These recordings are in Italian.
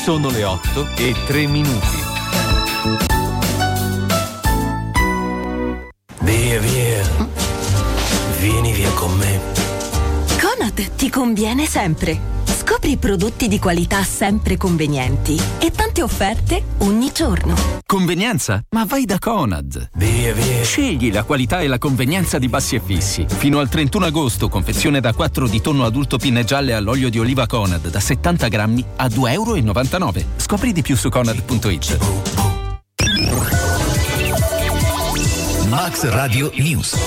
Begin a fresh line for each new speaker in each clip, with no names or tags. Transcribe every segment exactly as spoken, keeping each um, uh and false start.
Sono le otto e tre minuti.
Via, via. Vieni via con me.
Conad ti conviene sempre. Scopri prodotti di qualità sempre convenienti e tante offerte ogni giorno.
Convenienza? Ma vai da Conad.
Via, via.
Scegli la qualità e la convenienza di Bassi e Fissi. Fino al trentuno agosto, confezione da quattro di tonno adulto pinne gialle all'olio di oliva Conad da settanta grammi a due e novantanove euro. Scopri di più su conad punto it.
Max Radio News.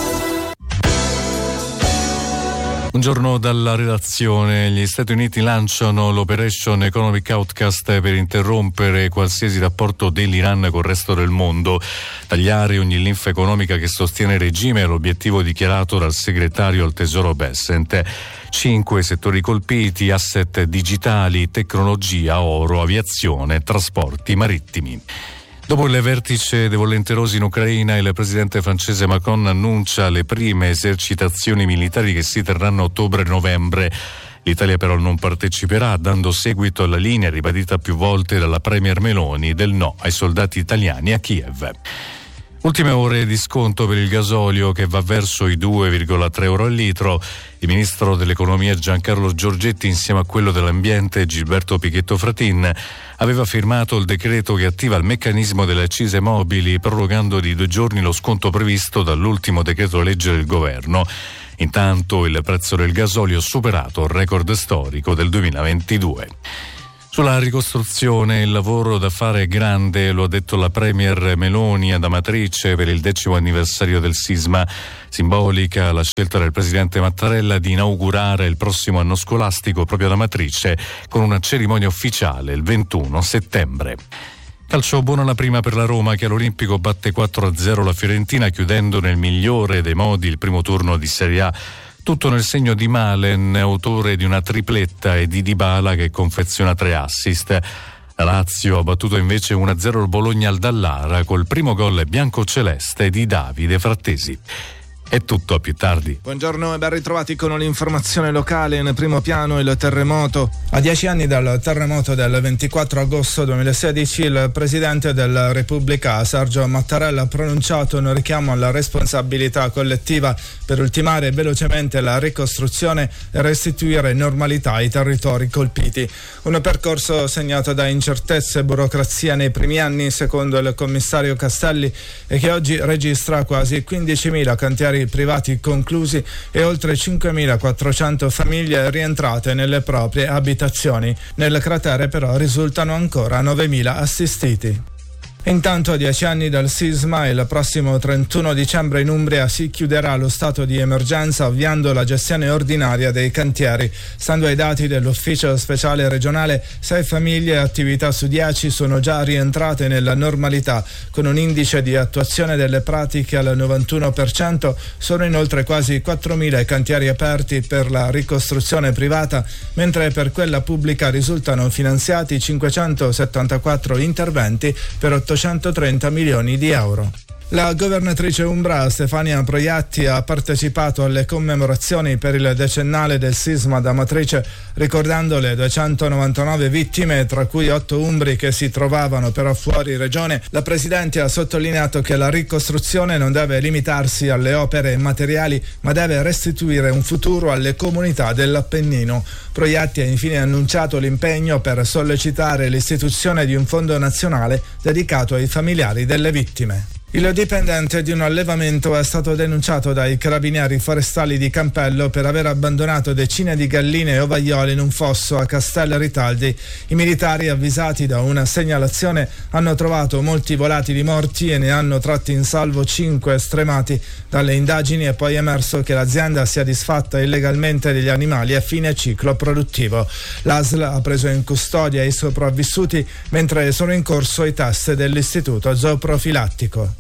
Buongiorno dalla redazione. Gli Stati Uniti lanciano l'Operation Economic Outcast per interrompere qualsiasi rapporto dell'Iran col resto del mondo. Tagliare ogni linfa economica che sostiene il regime è l'obiettivo dichiarato dal segretario al Tesoro Bessent. Cinque settori colpiti: asset digitali, tecnologia, oro, aviazione, trasporti marittimi. Dopo il vertice dei volenterosi in Ucraina, il presidente francese Macron annuncia le prime esercitazioni militari che si terranno a ottobre e novembre. L'Italia però non parteciperà, dando seguito alla linea ribadita più volte dalla premier Meloni del no ai soldati italiani a Kiev. Ultime ore di sconto per il gasolio che va verso i due virgola tre euro al litro. Il ministro dell'economia Giancarlo Giorgetti, insieme a quello dell'ambiente Gilberto Pichetto Fratin, aveva firmato il decreto che attiva il meccanismo delle accise mobili, prorogando di due giorni lo sconto previsto dall'ultimo decreto legge del governo. Intanto il prezzo del gasolio ha superato il record storico del duemilaventidue. Sulla ricostruzione il lavoro da fare è grande, lo ha detto la premier Meloni ad Amatrice per il decimo anniversario del sisma. Simbolica la scelta del presidente Mattarella di inaugurare il prossimo anno scolastico proprio ad Amatrice con una cerimonia ufficiale il ventuno settembre. Calcio, buona la prima per la Roma che all'Olimpico batte quattro a zero la Fiorentina, chiudendo nel migliore dei modi il primo turno di Serie A. Tutto nel segno di Malen, autore di una tripletta, e di Dybala che confeziona tre assist. La Lazio ha battuto invece uno a zero il Bologna al Dallara col primo gol biancoceleste di Davide Frattesi. È tutto, a più tardi.
Buongiorno e ben ritrovati con l'informazione locale. In primo piano il terremoto. A dieci anni dal terremoto del ventiquattro agosto duemilasedici, il presidente della Repubblica Sergio Mattarella ha pronunciato un richiamo alla responsabilità collettiva per ultimare velocemente la ricostruzione e restituire normalità ai territori colpiti. Un percorso segnato da incertezze e burocrazia nei primi anni, secondo il commissario Castelli, e che oggi registra quasi quindicimila cantieri privati conclusi e oltre cinquemilaquattrocento famiglie rientrate nelle proprie abitazioni. Nel cratere però risultano ancora novemila assistiti. Intanto, a dieci anni dal sisma, il prossimo trentuno dicembre in Umbria si chiuderà lo stato di emergenza, avviando la gestione ordinaria dei cantieri. Stando ai dati dell'ufficio speciale regionale, sei famiglie e attività su dieci sono già rientrate nella normalità, con un indice di attuazione delle pratiche al novantuno per cento. Sono inoltre quasi quattromila i cantieri aperti per la ricostruzione privata, mentre per quella pubblica risultano finanziati cinquecentosettantaquattro interventi per ottocentotrenta milioni di euro. La governatrice umbra Stefania Proiatti ha partecipato alle commemorazioni per il decennale del sisma ad Amatrice, ricordando le duecentonovantanove vittime, tra cui otto umbri che si trovavano però fuori regione. La Presidente ha sottolineato che la ricostruzione non deve limitarsi alle opere materiali, ma deve restituire un futuro alle comunità dell'Appennino. Proiatti ha infine annunciato l'impegno per sollecitare l'istituzione di un fondo nazionale dedicato ai familiari delle vittime. Il dipendente di un allevamento è stato denunciato dai carabinieri forestali di Campello per aver abbandonato decine di galline e ovaiole in un fosso a Castel Ritaldi. I militari, avvisati da una segnalazione, hanno trovato molti volatili morti e ne hanno tratti in salvo cinque stremati. Dalle indagini è poi emerso che l'azienda sia disfatta illegalmente degli animali a fine ciclo produttivo. L'A S L ha preso in custodia i sopravvissuti, mentre sono in corso i test dell'istituto zooprofilattico.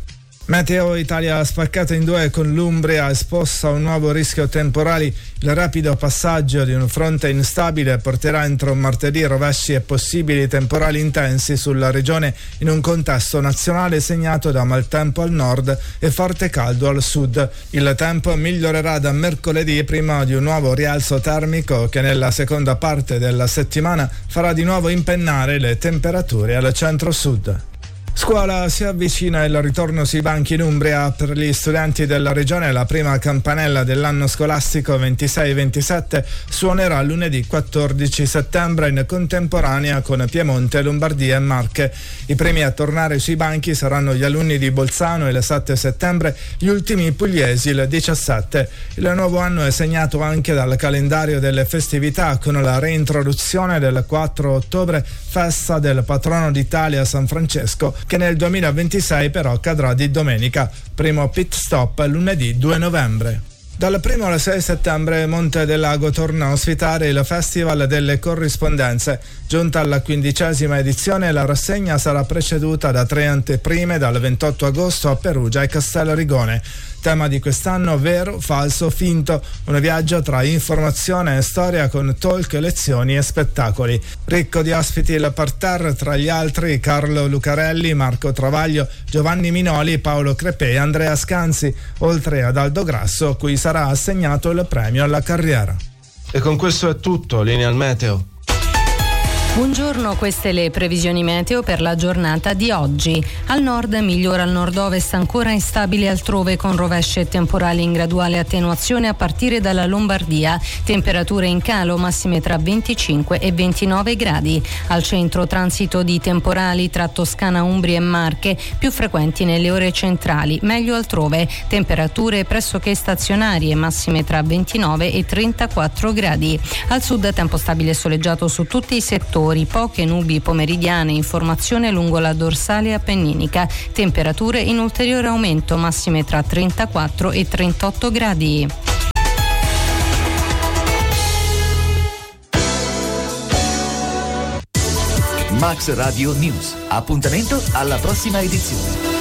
Meteo Italia spaccata in due, con l'Umbria esposta a un nuovo rischio temporali. Il rapido passaggio di un fronte instabile porterà entro martedì rovesci e possibili temporali intensi sulla regione, in un contesto nazionale segnato da maltempo al nord e forte caldo al sud. Il tempo migliorerà da mercoledì, prima di un nuovo rialzo termico che nella seconda parte della settimana farà di nuovo impennare le temperature al centro-sud. Scuola, si avvicina il ritorno sui banchi in Umbria. Per gli studenti della regione la prima campanella dell'anno scolastico ventisei ventisette suonerà lunedì quattordici settembre in contemporanea con Piemonte, Lombardia e Marche. I primi a tornare sui banchi saranno gli alunni di Bolzano il sette settembre, gli ultimi pugliesi il diciassette. Il nuovo anno è segnato anche dal calendario delle festività, con la reintroduzione del quattro ottobre, festa del patrono d'Italia San Francesco, che nel duemilaventisei però cadrà di domenica. Primo pit stop lunedì due novembre. Dal primo al sei settembre Monte del Lago torna a ospitare il Festival delle Corrispondenze. Giunta alla quindicesima edizione, la rassegna sarà preceduta da tre anteprime dal ventotto agosto a Perugia e Castelrigone. Tema di quest'anno: vero, falso, finto, un viaggio tra informazione e storia con talk, lezioni e spettacoli. Ricco di ospiti il parterre, tra gli altri Carlo Lucarelli, Marco Travaglio, Giovanni Minoli, Paolo Crepè e Andrea Scanzi, oltre ad Aldo Grasso, cui sarà assegnato il premio alla carriera.
E con questo è tutto, linea al meteo.
Buongiorno, queste le previsioni meteo per la giornata di oggi. Al nord migliora al nord-ovest, ancora instabile altrove, con rovesci e temporali in graduale attenuazione a partire dalla Lombardia. Temperature in calo, massime tra venticinque e ventinove gradi. Al centro transito di temporali tra Toscana, Umbria e Marche, più frequenti nelle ore centrali, meglio altrove. Temperature pressoché stazionarie, massime tra ventinove e trentaquattro gradi. Al sud tempo stabile e soleggiato su tutti i settori. Poche nubi pomeridiane in formazione lungo la dorsale appenninica. Temperature in ulteriore aumento, massime tra trentaquattro e trentotto gradi.
Max Radio News. Appuntamento alla prossima edizione.